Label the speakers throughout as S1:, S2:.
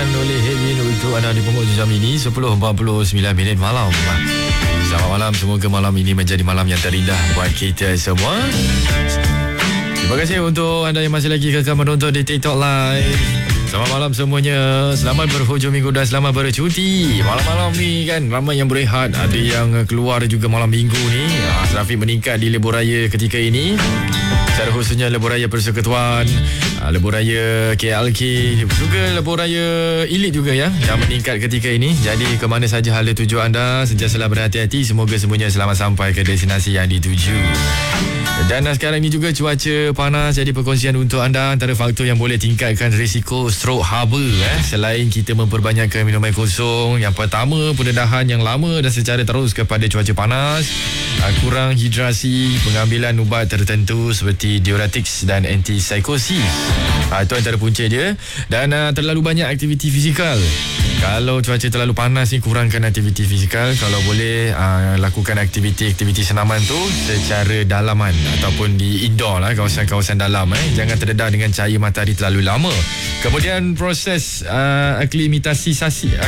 S1: oleh Hedwin untuk anda di punggung jam ini 10.49 malam. Selamat malam, semoga malam ini menjadi malam yang terindah buat kita semua. Terima kasih untuk anda yang masih lagi kekal menonton di TikTok Live. Selamat malam semuanya. Selamat berhujung minggu dan selamat bercuti. Malam-malam ni kan ramai yang berehat, ada yang keluar juga malam minggu ni. Trafik meningkat di lebuh raya ketika ini. Secara khususnya lebuh raya Persekutuan, lebuh raya KLK, juga lebuh raya Elite juga ya, yang meningkat ketika ini. Jadi ke mana saja hala tuju anda, sentiasalah berhati-hati. Semoga semuanya selamat sampai ke destinasi yang dituju. Dan sekarang ini juga cuaca panas, jadi perkongsian untuk anda antara faktor yang boleh tingkatkan risiko stroke haba selain kita memperbanyakkan minum air kosong. Yang pertama, pendedahan yang lama dan secara terus kepada cuaca panas, kurang hidrasi, pengambilan ubat tertentu seperti diuretics dan antipsikosis. Itu antara punca dia. Dan terlalu banyak aktiviti fizikal. Kalau cuaca terlalu panas ni, kurangkan aktiviti fizikal. Kalau boleh lakukan aktiviti senaman tu secara dalaman ataupun di indoor lah, kawasan-kawasan dalam. Jangan terdedah dengan cahaya matahari terlalu lama. Kemudian proses aklimatisasi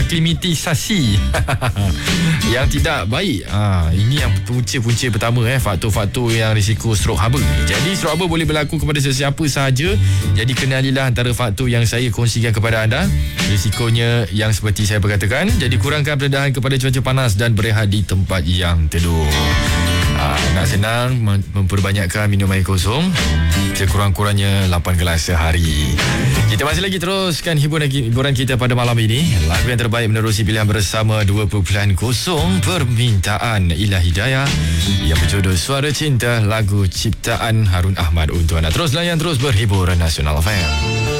S1: yang tidak baik. Ini yang punca-punca pertama, faktor-faktor yang risiko stroke haba. Jadi stroke haba boleh berlaku kepada sesiapa sahaja. Jadi kenalilah antara faktor yang saya kongsikan kepada anda. Risikonya yang seperti saya berkatakan. Jadi kurangkan pendedahan kepada cuaca panas dan berehat di tempat yang teduh. Nak senang, memperbanyakkan minum air kosong, sekurang-kurangnya 8 gelas sehari. Kita masih lagi teruskan hiburan kita pada malam ini. Lagu yang terbaik menerusi pilihan bersama 2.0 permintaan Ilah Hidayah yang berjudul Suara Cinta, lagu ciptaan Harun Ahmad untuk anda. Terus layan, terus berhibur Nasional FM.